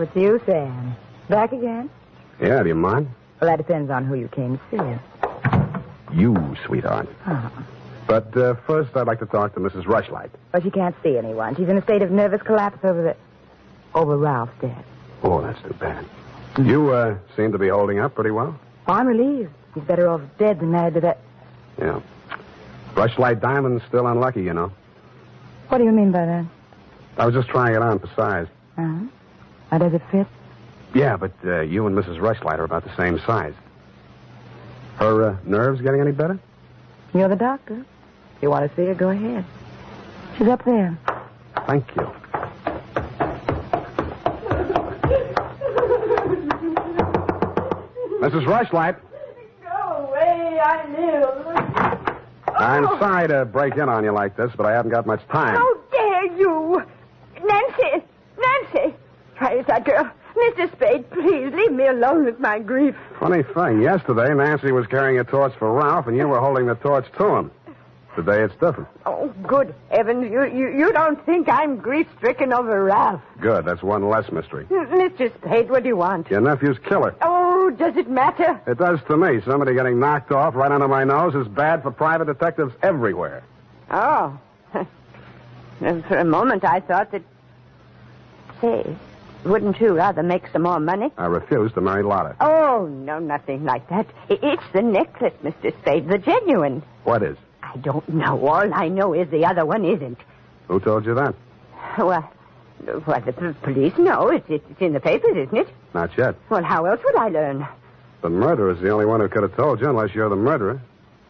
It's you, Sam. Back again? Yeah, do you mind? Well, that depends on who you came to see. You, sweetheart. Oh. But first, I'd like to talk to Mrs. Rushlight. Well, she can't see anyone. She's in a state of nervous collapse over Ralph's death. Oh, that's too bad. You seem to be holding up pretty well. Oh, I'm relieved. He's better off dead than married to that... Yeah. Rushlight Diamond's still unlucky, you know. What do you mean by that? I was just trying it on for size. Uh-huh. How does it fit? Yeah, but you and Mrs. Rushlight are about the same size. Her nerves getting any better? You're the doctor. If you want to see her, go ahead. She's up there. Thank you. Mrs. Rushlight. Go away, I live. I'm sorry to break in on you like this, but I haven't got much time. How dare you? Nancy! Where is that girl? Mr. Spade, please, leave me alone with my grief. Funny thing. Yesterday, Nancy was carrying a torch for Ralph, and you were holding the torch to him. Today, it's different. Oh, good heavens. You don't think I'm grief-stricken over Ralph. Good. That's one less mystery. Mr. Spade, what do you want? Your nephew's killer. Oh, does it matter? It does to me. Somebody getting knocked off right under my nose is bad for private detectives everywhere. Oh. For a moment, I thought that... Say, wouldn't you rather make some more money? I refuse to marry Lotta. Oh, no, nothing like that. It's the necklace, Mr. Spade, the genuine. What is? I don't know. All I know is the other one isn't. Who told you that? Well, the police know. It's in the papers, isn't it? Not yet. Well, how else would I learn? The murderer's the only one who could have told you, unless you're the murderer.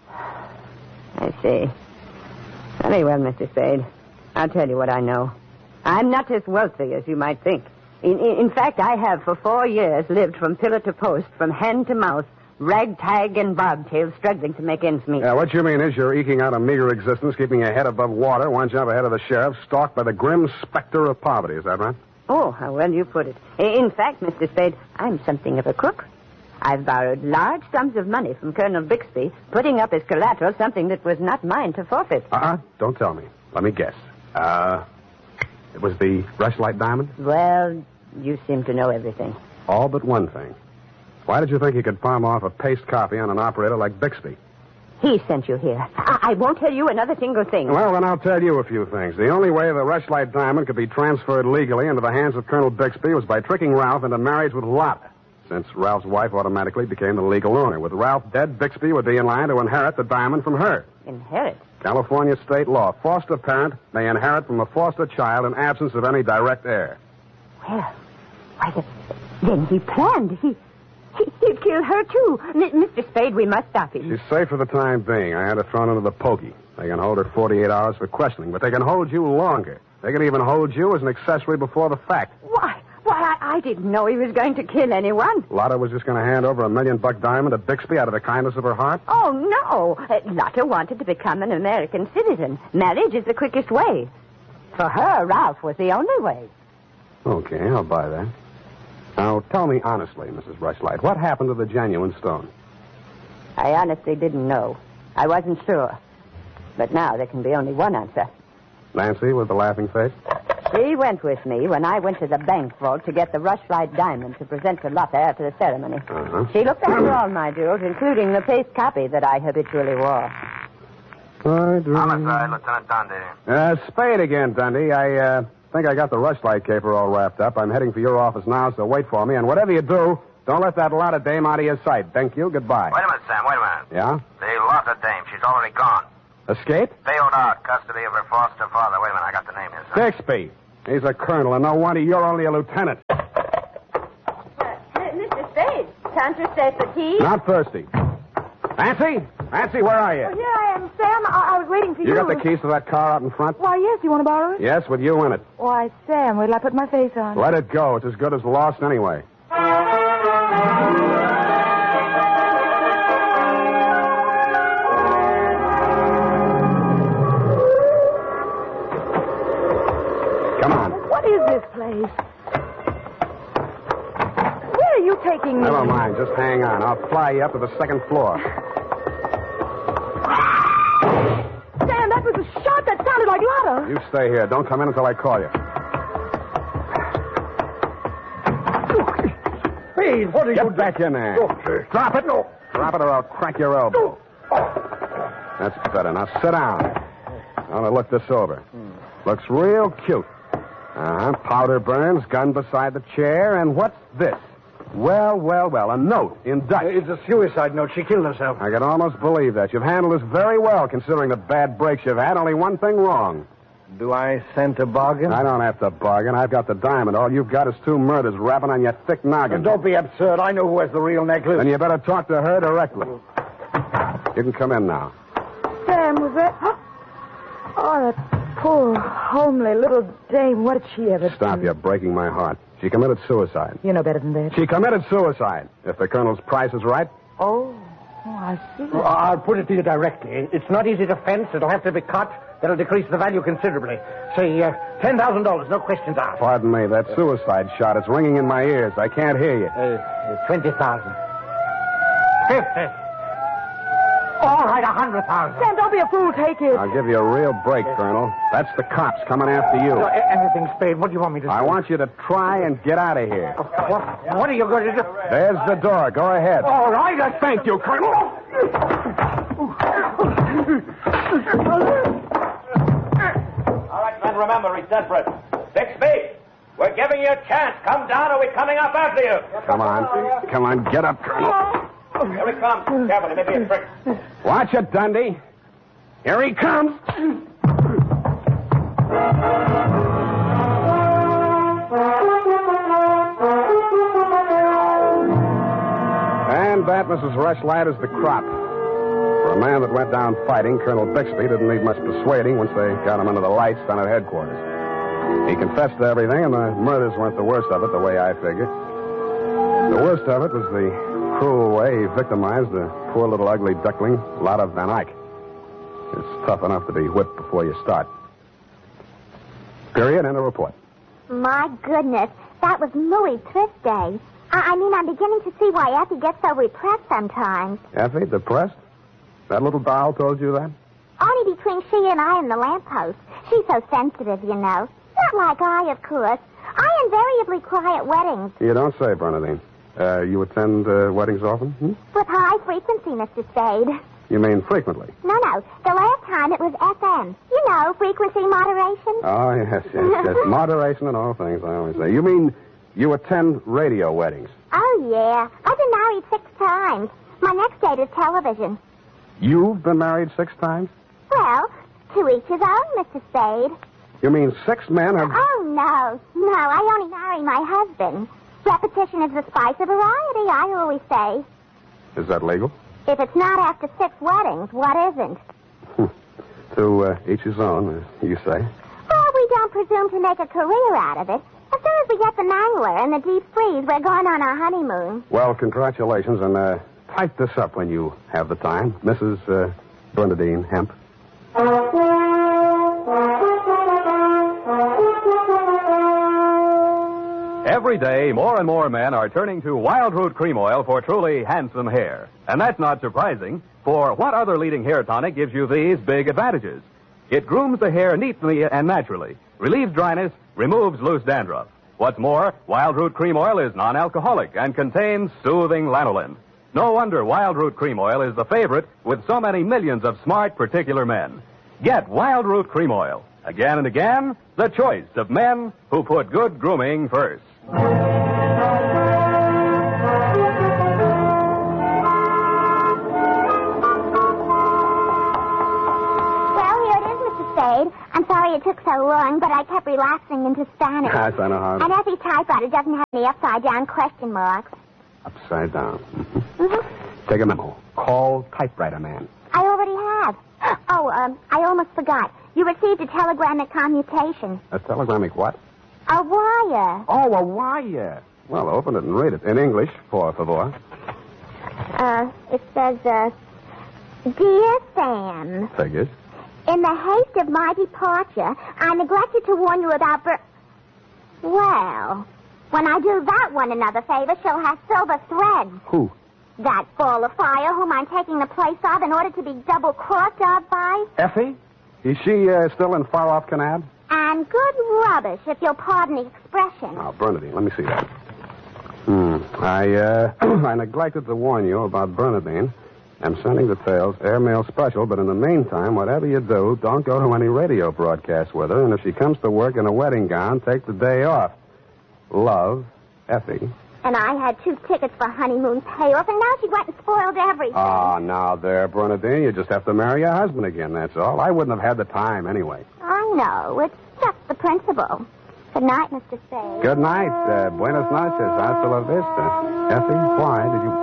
I see. Very well, Mr. Spade. I'll tell you what I know. I'm not as wealthy as you might think. In fact, I have for 4 years lived from pillar to post, from hand to mouth, ragtag and bobtail, struggling to make ends meet. Yeah, what you mean is you're eking out a meager existence, keeping your head above water, one jump ahead of the sheriff, stalked by the grim specter of poverty. Is that right? Oh, how well you put it. In fact, Mr. Spade, I'm something of a crook. I've borrowed large sums of money from Colonel Bixby, putting up as collateral something that was not mine to forfeit. Don't tell me. Let me guess. It was the Rushlight Diamond? Well, you seem to know everything. All but one thing. Why did you think you could palm off a paste copy on an operator like Bixby? He sent you here. I won't tell you another single thing. Well, then I'll tell you a few things. The only way the Rushlight Diamond could be transferred legally into the hands of Colonel Bixby was by tricking Ralph into marriage with Lotta, since Ralph's wife automatically became the legal owner. With Ralph dead, Bixby would be in line to inherit the diamond from her. Inherit? California state law. Foster parent may inherit from a foster child in absence of any direct heir. Well, then he planned. He'd kill her, too. Mr. Spade, we must stop him. She's safe for the time being. I had her thrown into the pokey. They can hold her 48 hours for questioning, but they can hold you longer. They can even hold you as an accessory before the fact. Why, I didn't know he was going to kill anyone. Lotta was just going to hand over $1 million diamond to Bixby out of the kindness of her heart? Oh, no. Lotta wanted to become an American citizen. Marriage is the quickest way. For her, Ralph was the only way. Okay, I'll buy that. Now, tell me honestly, Mrs. Rushlight, what happened to the genuine stone? I honestly didn't know. I wasn't sure. But now there can be only one answer. Nancy with the laughing face? She went with me when I went to the bank vault to get the Rushlight Diamond to present to Lotta after the ceremony. Uh-huh. She looked after all my jewels, including the paste copy that I habitually wore. Homicide, Lieutenant Dundee. Spade again, Dundee. I think I got the Rushlight caper all wrapped up. I'm heading for your office now, so wait for me. And whatever you do, don't let that Lotta dame out of your sight. Thank you. Goodbye. Wait a minute, Sam. Wait a minute. Yeah? The Lotta dame. She's already gone. Escape? Bailed out. Custody of her foster father. Wait a minute. I got the name here, son. Bixby. He's a colonel, and no wonder you're only a lieutenant. Mr. Spade, can't you stay for tea? Not thirsty. Nancy? Nancy, where are you? Oh, here I am, Sam. I was waiting for you. You got the keys to that car out in front? Why, yes. You want to borrow it? Yes, with you in it. Why, Sam, wait till I put my face on. Let it go. It's as good as lost anyway. Come on. What is this place? Where are you taking me? Never mind. Just hang on. I'll fly you up to the second floor. Sam, that was a shot that sounded like Lotta. You stay here. Don't come in until I call you. Spade, what are you Get doing? back in there. Oh, Drop it. No. Drop it or I'll crack your elbow. That's better. Now sit down. I want to look this over. Looks real cute. Powder burns, gun beside the chair, and what's this? Well, a note in Dutch. It's a suicide note. She killed herself. I can almost believe that. You've handled this very well, considering the bad breaks you've had. Only one thing wrong. Do I scent a bargain? I don't have to bargain. I've got the diamond. All you've got is 2 murders wrapping on your thick noggin. Don't be absurd. I know who has the real necklace. Then you better talk to her directly. You can come in now. Sam, was that... Oh, that poor, homely little dame. What did she ever Stop, do? you're breaking my heart. She committed suicide. You know better than that. She committed suicide. If the colonel's price is right. Oh, I see. Well, I'll put it to you directly. It's not easy to fence. It'll have to be cut. That'll decrease the value considerably. Say, $10,000. No questions asked. Pardon me, that suicide shot is ringing in my ears. I can't hear you. 20,000. 50. All right, 100,000. Sam, don't be a fool. Take it. I'll give you a real break, Colonel. That's the cops coming after you. Anything, Spade. What do you want me to do? I want you to try and get out of here. What are you going to do? There's the door. Go ahead. All right, I Thank you, Colonel. All right, men, remember, he's desperate. Bixby, we're giving you a chance. Come down or we're coming up after you. Come on, get up, Colonel. Here he comes. Careful, it may be a trick. Watch it, Dundee. Here he comes. And that, Mrs. Rushlight, is the crop. For a man that went down fighting, Colonel Bixby didn't need much persuading once they got him under the lights down at headquarters. He confessed to everything, and the murders weren't the worst of it, the way I figured. The worst of it was the cruel way he victimized the poor little ugly duckling, Lotta Van Eyck. It's tough enough to be whipped before you start. Period, end of report. My goodness, that was Louis Thrift Day. I mean, I'm beginning to see why Effie gets so repressed sometimes. Effie, depressed? That little doll told you that? Only between she and I and the lamppost. She's so sensitive, you know. Not like I, of course. I invariably cry at weddings. You don't say, Bernadine. You attend weddings often? With high frequency, Mr. Spade. You mean frequently? No. The last time it was FM. You know, frequency moderation. Oh, yes. Moderation in all things, I always say. You mean you attend radio weddings? Oh, yeah. I've been married 6 times. My next date is television. You've been married 6 times? Well, to each his own, Mr. Spade. You mean 6 men have... Oh, no. No, I only marry my husband. Repetition is the spice of variety, I always say. Is that legal? If it's not after 6 weddings, what isn't? To each his own, as you say. Well, we don't presume to make a career out of it. As soon as we get the mangler and the deep freeze, we're going on our honeymoon. Well, congratulations, and type this up when you have the time. Mrs. Bernadine Hemp. Every day, more and more men are turning to Wild Root Cream Oil for truly handsome hair. And that's not surprising, for what other leading hair tonic gives you these big advantages? It grooms the hair neatly and naturally, relieves dryness, removes loose dandruff. What's more, Wild Root Cream Oil is non-alcoholic and contains soothing lanolin. No wonder Wild Root Cream Oil is the favorite with so many millions of smart, particular men. Get Wild Root Cream Oil. Again and again, the choice of men who put good grooming first. I'm sorry it took so long, but I kept relapsing into Spanish. Yes, I know how. And Effie's typewriter doesn't have any upside-down question marks. Upside down. Mm-hmm. Take a memo. Call typewriter man. I already have. Oh, I almost forgot. You received a telegramic commutation. A telegramic what? A wire. Oh, a wire. Well, open it and read it. In English, por favor. It says, Dear Sam. Figures. In the haste of my departure, I neglected to warn you about Well, when I do that one another favor, she'll have silver threads. Who? That ball of fire whom I'm taking the place of in order to be double-crossed of by. Effie? Is she still in far-off Canab? And good rubbish, if you'll pardon the expression. Now, Bernadine, let me see that. I neglected to warn you about Bernadine. I'm sending details, airmail special, but in the meantime, whatever you do, don't go to any radio broadcasts with her, and if she comes to work in a wedding gown, take the day off. Love, Effie. And I had 2 tickets for honeymoon payoff, and now she went and spoiled everything. Oh, now there, Bernadine, you just have to marry your husband again, that's all. I wouldn't have had the time anyway. I know. It's just the principle. Good night, Mr. Spade. Good night. Buenas noches. Hasta la vista. Effie, why did you...